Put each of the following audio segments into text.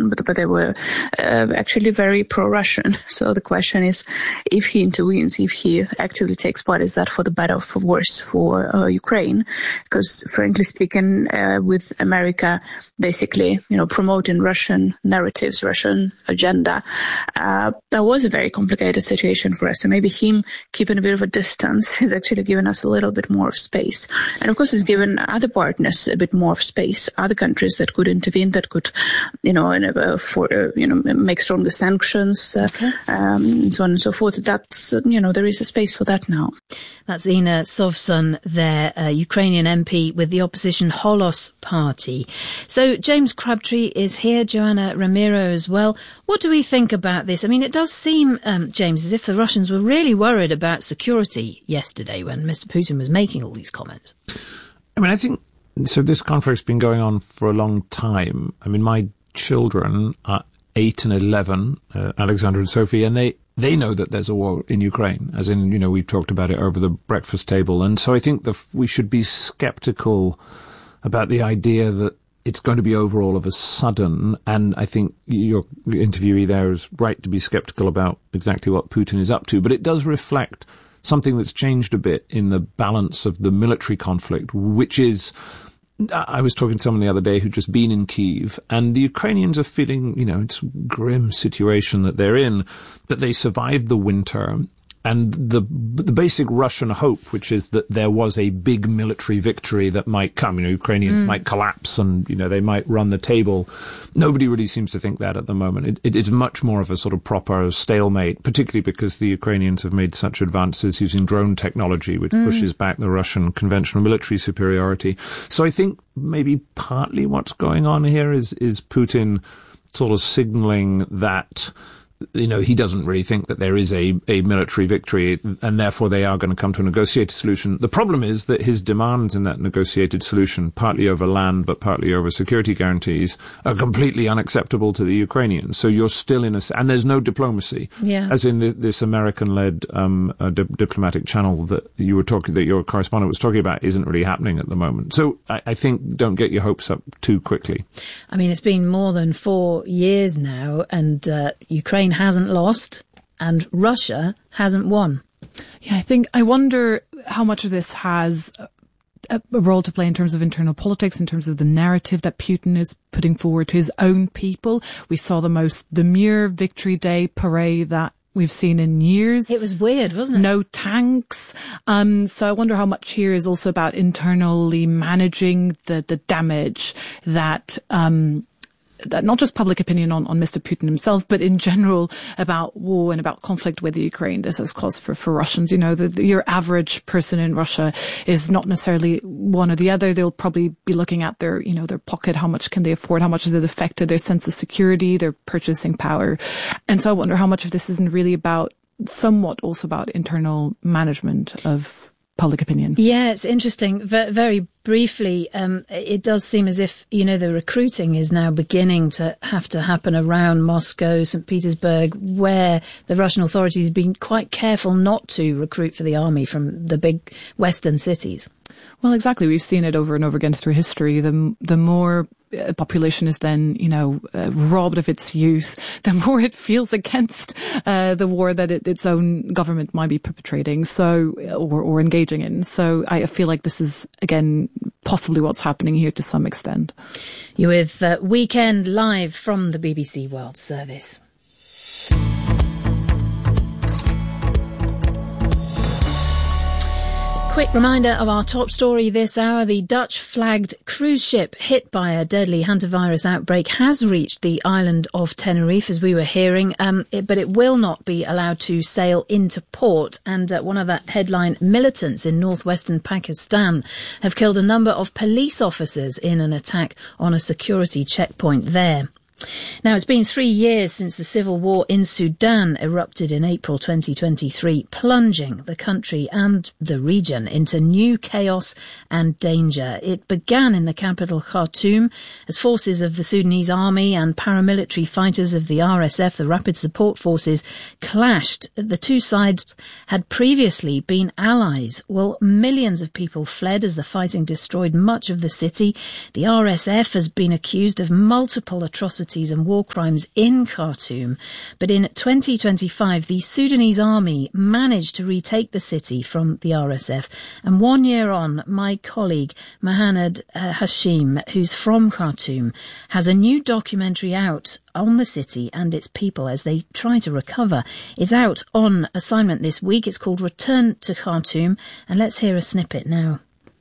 Russian, but they were actually very pro-Russian. So the question is, if he intervenes, if he actively takes part, is that for the better or for worse for Ukraine? Because frankly speaking, with America basically, promoting Russian narratives, Russian agenda, that was a very complicated situation for us. So maybe him keeping a bit of a distance is actually giving us a little bit more of space. And of course, it's given other partners a bit more of space, other countries that could intervene, that could, make stronger sanctions, and so on and so forth. That's, there is a space for that now. That's Inna Sovsun there, Ukrainian MP with the opposition Holos Party. So James Crabtree is here, Joanna Ramiro as well. What do we think about this? I mean, it does seem, James, as if the Russians were really worried about security yesterday when Mr. Putin was making all these comments. I mean, I think, so this conflict's been going on for a long time. I mean, my children are 8 and 11, Alexander and Sophie, and they know that there's a war in Ukraine, as in, we've talked about it over the breakfast table. And so I think we should be skeptical about the idea that it's going to be over all of a sudden. And I think your interviewee there is right to be skeptical about exactly what Putin is up to. But it does reflect something that's changed a bit in the balance of the military conflict, which is, I was talking to someone the other day who'd just been in Kyiv, and the Ukrainians are feeling, it's a grim situation that they're in, but they survived the winter. And the basic Russian hope, which is that there was a big military victory that might come, Ukrainians might collapse and, they might run the table. Nobody really seems to think that at the moment. It is much more of a sort of proper stalemate, particularly because the Ukrainians have made such advances using drone technology, which pushes back the Russian conventional military superiority. So I think maybe partly what's going on here is Putin sort of signaling that, he doesn't really think that there is a military victory, and therefore they are going to come to a negotiated solution. The problem is that his demands in that negotiated solution, partly over land but partly over security guarantees, are completely unacceptable to the Ukrainians. So you're still in and there's no diplomacy, as in this American-led diplomatic channel that your correspondent was talking about isn't really happening at the moment. So I think don't get your hopes up too quickly. I mean, it's been more than 4 years now, and Ukraine hasn't lost and Russia hasn't won. Yeah, I wonder how much of this has a role to play in terms of internal politics, in terms of the narrative that Putin is putting forward to his own people. We saw the most demure Victory Day parade that we've seen in years. It was weird, wasn't it? No tanks. So I wonder how much here is also about internally managing the damage that not just public opinion on Mr. Putin himself, but in general about war and about conflict with the Ukraine. This has caused for Russians. Your average person in Russia is not necessarily one or the other. They'll probably be looking at their pocket. How much can they afford? How much has it affected their sense of security, their purchasing power? And so I wonder how much of this isn't really somewhat also about internal management of public opinion. Yeah, it's interesting. Very briefly, it does seem as if, the recruiting is now beginning to have to happen around Moscow, St. Petersburg, where the Russian authorities have been quite careful not to recruit for the army from the big Western cities. Well, exactly. We've seen it over and over again through history. The more a population is then, robbed of its youth, the more it feels against the war that its own government might be perpetrating, or engaging in. So I feel like this is, again, possibly what's happening here to some extent. You're with Weekend Live from the BBC World Service. Quick reminder of our top story this hour. The Dutch-flagged cruise ship hit by a deadly hantavirus outbreak has reached the island of Tenerife, as we were hearing, but it will not be allowed to sail into port. And one of the headline militants in northwestern Pakistan have killed a number of police officers in an attack on a security checkpoint there. Now, it's been 3 years since the civil war in Sudan erupted in April 2023, plunging the country and the region into new chaos and danger. It began in the capital Khartoum as forces of the Sudanese army and paramilitary fighters of the RSF, the Rapid Support Forces, clashed. The two sides had previously been allies. Well, millions of people fled as the fighting destroyed much of the city. The RSF has been accused of multiple atrocities atrocities and war crimes in Khartoum. But in 2025, the Sudanese army managed to retake the city from the RSF. And 1 year on, my colleague Mahanad Hashim, who's from Khartoum, has a new documentary out on the city and its people as they try to recover. It's out on assignment this week. It's called Return to Khartoum, and let's hear a snippet now.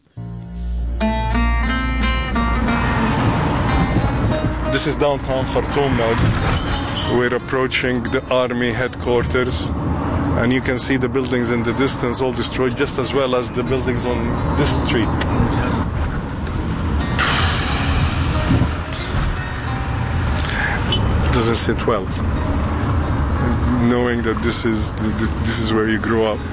This is downtown Khartoum now. We're approaching the army headquarters, and you can see the buildings in the distance all destroyed, just as well as the buildings on this street. Doesn't sit well, knowing that this is where you grew up.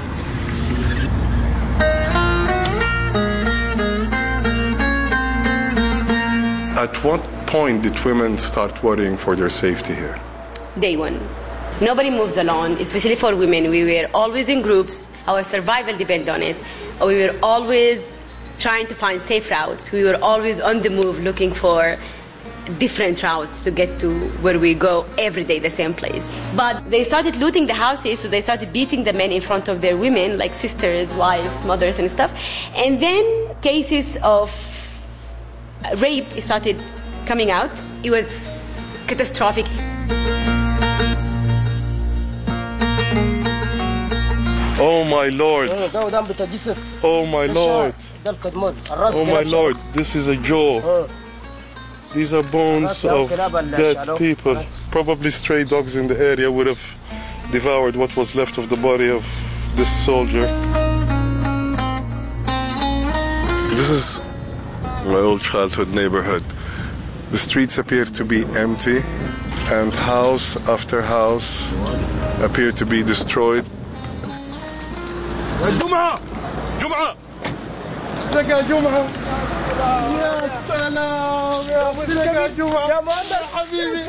At what point did women start worrying for their safety here? Day one. Nobody moves alone, especially for women. We were always in groups. Our survival depended on it. We were always trying to find safe routes. We were always on the move looking for different routes to get to where we go every day, the same place. But they started looting the houses, so they started beating the men in front of their women, like sisters, wives, mothers, and stuff. And then cases of rape started coming out. It was catastrophic. Oh my Lord! Oh my Lord! Oh my Lord! This is a jaw. These are bones of dead people. Probably stray dogs in the area would have devoured what was left of the body of this soldier. This is my old childhood neighborhood. The streets appear to be empty, and house after house appear to be destroyed. جمعة جمعة لك يا جمعة يا سلام يا جمعة يا مهند حبيبي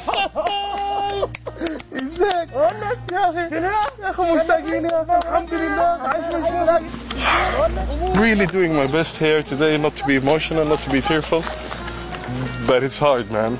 ازيك يا اخي يا اخي مشتاقين يا اخي الحمد لله عايش مشتاق. Really doing my best here today, not to be emotional, not to be tearful, but it's hard, man.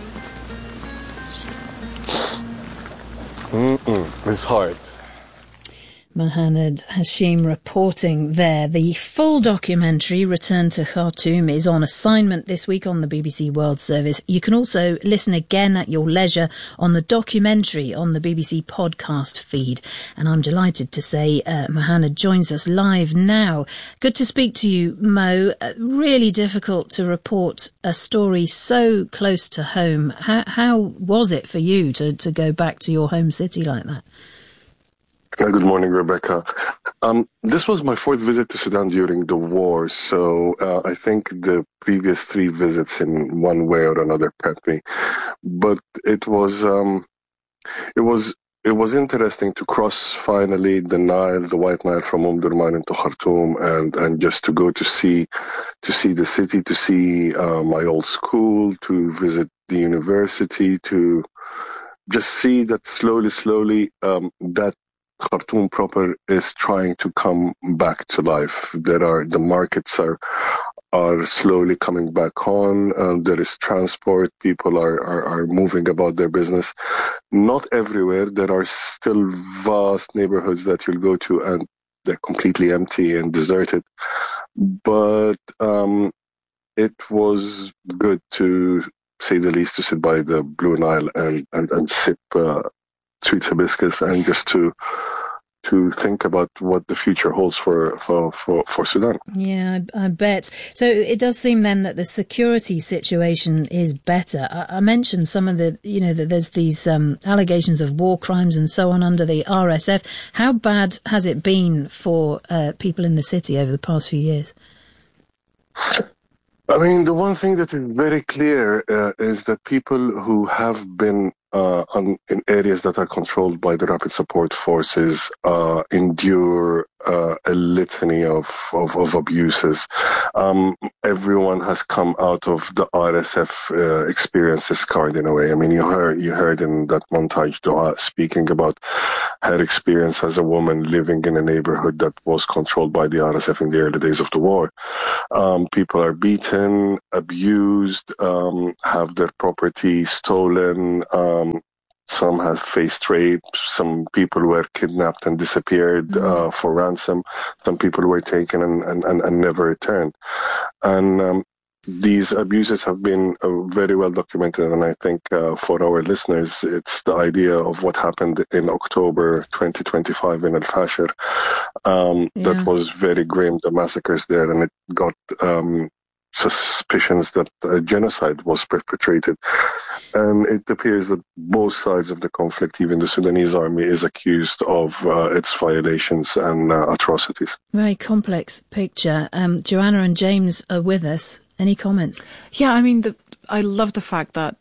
It's hard. Mahanad Hashim reporting there. The full documentary, Return to Khartoum, is on assignment this week on the BBC World Service. You can also listen again at your leisure on the documentary on the BBC podcast feed. And I'm delighted to say Mahanad joins us live now. Good to speak to you, Mo. Really difficult to report a story so close to home. How was it for you to go back to your home city like that? Good morning, Rebecca. This was my fourth visit to Sudan during the war, so I think the previous 3 visits in one way or another prepped me. But it was interesting to cross finally the Nile, the White Nile, from Omdurman into Khartoum, and just to go to see the city, to see my old school, to visit the university, to just see that slowly that Khartoum proper is trying to come back to life. The markets are slowly coming back on. There is transport. People are moving about their business. Not everywhere. There are still vast neighborhoods that you'll go to and they're completely empty and deserted. But it was good, to say the least, to sit by the Blue Nile and sip sweet hibiscus and just to think about what the future holds for Sudan. Yeah, I bet. So it does seem then that the security situation is better. I mentioned some of the, that there's these allegations of war crimes and so on under the RSF. How bad has it been for people in the city over the past few years? I mean, the one thing that is very clear is that people who have been in areas that are controlled by the Rapid Support Forces endure a litany of abuses. Everyone has come out of the RSF experiences scarred in a way. I mean, you heard in that montage Dua speaking about her experience as a woman living in a neighborhood that was controlled by the RSF in the early days of the war. People are beaten, abused, have their property stolen. Some have faced rape. Some people were kidnapped and disappeared for ransom. Some people were taken and never returned. And these abuses have been very well documented. And I think for our listeners, it's the idea of what happened in October 2025 in Al-Fashir that was very grim, the massacres there. And it got suspicions that genocide was perpetrated. And it appears that both sides of the conflict, even the Sudanese army, is accused of its violations and atrocities. Very complex picture. Joanna and James are with us. Any comments? Yeah, I mean, I love the fact that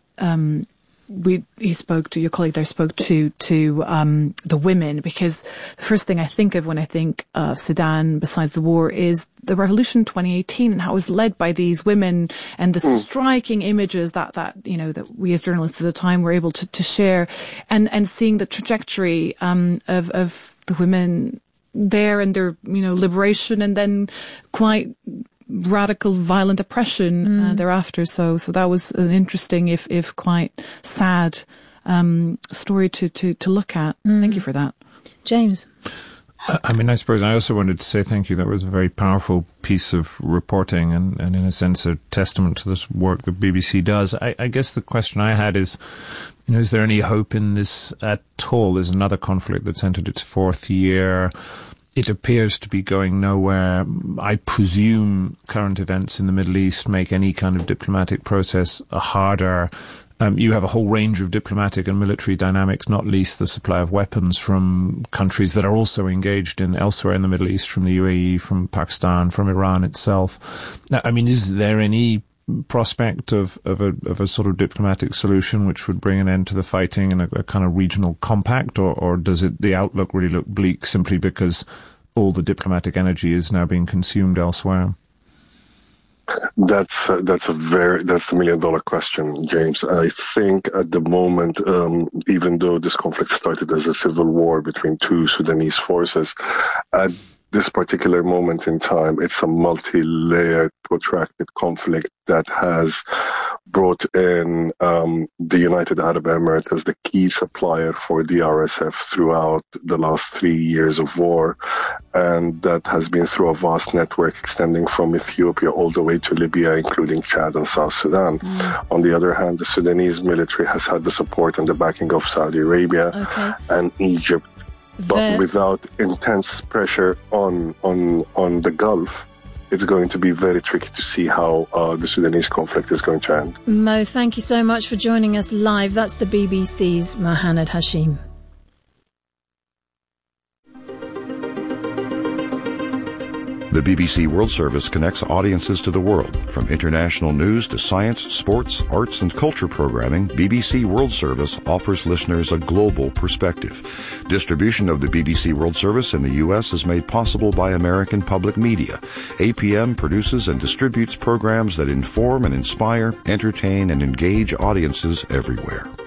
your colleague there spoke to the women, because the first thing I think of when I think of Sudan besides the war is the revolution 2018 and how it was led by these women, and the striking images that we as journalists at the time were able to share, and seeing the trajectory of the women there and their liberation, and then quite radical, violent oppression thereafter. So that was an interesting, if quite sad, story to look at. Thank you for that, James. I mean, I suppose I also wanted to say thank you. That was a very powerful piece of reporting, and in a sense, a testament to this work the BBC does. I guess the question I had is, is there any hope in this at all? There's another conflict that's entered its fourth year. It appears to be going nowhere. I presume current events in the Middle East make any kind of diplomatic process harder. You have a whole range of diplomatic and military dynamics, not least the supply of weapons from countries that are also engaged in elsewhere in the Middle East, from the UAE, from Pakistan, from Iran itself. Now, I mean, is there any prospect of a sort of diplomatic solution which would bring an end to the fighting and a kind of regional compact, or does the outlook really look bleak simply because all the diplomatic energy is now being consumed elsewhere? That's the $1 million question, James. I think at the moment, even though this conflict started as a civil war between two Sudanese forces, at this particular moment in time, it's a multi-layered, protracted conflict that has brought in the United Arab Emirates as the key supplier for the RSF throughout the last 3 years of war. And that has been through a vast network extending from Ethiopia all the way to Libya, including Chad and South Sudan. On the other hand, the Sudanese military has had the support and the backing of Saudi Arabia and Egypt. But without intense pressure on the Gulf, it's going to be very tricky to see how the Sudanese conflict is going to end. Mo, thank you so much for joining us live. That's the BBC's Mohanad Hashim. The BBC World Service connects audiences to the world. From international news to science, sports, arts and culture programming, BBC World Service offers listeners a global perspective. Distribution of the BBC World Service in the U.S. is made possible by American Public Media. APM produces and distributes programs that inform and inspire, entertain and engage audiences everywhere.